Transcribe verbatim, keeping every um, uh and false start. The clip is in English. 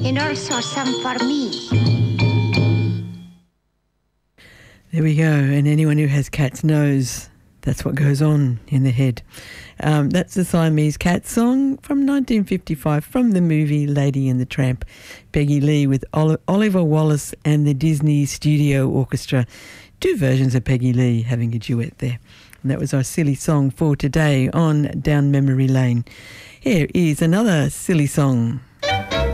and also some for me. There we go. And anyone who has cats knows that's what goes on in the head. Um, that's the Siamese Cat song from nineteen fifty-five from the movie Lady and the Tramp. Peggy Lee with Oli- Oliver Wallace and the Disney Studio Orchestra. Two versions of Peggy Lee having a duet there. And that was our silly song for today on Down Memory Lane. Here is another silly song.